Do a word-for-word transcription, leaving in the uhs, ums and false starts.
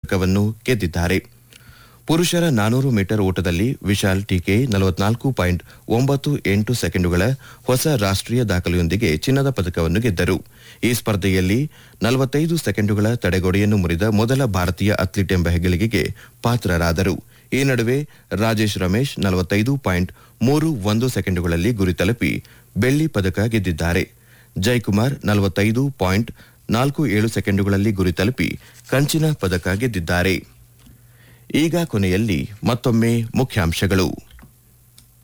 ಪದಕವನ್ನು ಗೆದ್ದಿದ್ದಾರೆ. ಪುರುಷರ ನಾನೂರು ಮೀಟರ್ ಓಟದಲ್ಲಿ ವಿಶಾಲ್ ಟೀಕೆ ನಲವತ್ನಾಲ್ಕು ಪಾಯಿಂಟ್ ಒಂಬತ್ತು ಎಂಟು ಸೆಕೆಂಡುಗಳ ಹೊಸ ರಾಷ್ಟೀಯ ದಾಖಲೆಯೊಂದಿಗೆ ಚಿನ್ನದ ಪದಕವನ್ನು ಗೆದ್ದರು. ಈ ಸ್ಪರ್ಧೆಯಲ್ಲಿ ನಲವತ್ತೈದು ಸೆಕೆಂಡುಗಳ ತಡೆಗೋಡೆಯನ್ನು ಮುರಿದ ಮೊದಲ ಭಾರತೀಯ ಅಥ್ಲೀಟ್ ಎಂಬ ಹೆಗ್ಗಳಿಕೆಗೆ ಪಾತ್ರರಾದರು. ಈ ನಡುವೆ ರಾಜೇಶ್ ರಮೇಶ್ ನಲವತ್ತೈದು ಪಾಯಿಂಟ್ ಮೂರು ಒಂದು ಸೆಕೆಂಡುಗಳಲ್ಲಿ ಗುರಿ ತಲುಪಿ ಬೆಳ್ಳಿ ಪದಕ ಗೆದ್ದಿದ್ದಾರೆ. ಜಯಕುಮಾರ್ ನಲವತ್ತೈದು ಪಾಯಿಂಟ್ ನಾಲ್ಕು ಏಳು ಸೆಕೆಂಡುಗಳಲ್ಲಿ ಗುರಿ ತಲುಪಿ ಕಂಚಿನ ಪದಕ ಗೆದ್ದಿದ್ದಾರೆ. ಈಗ ಕೊನೆಯಲ್ಲಿ ಮತ್ತೊಮ್ಮೆ ಮುಖ್ಯಾಂಶಗಳು.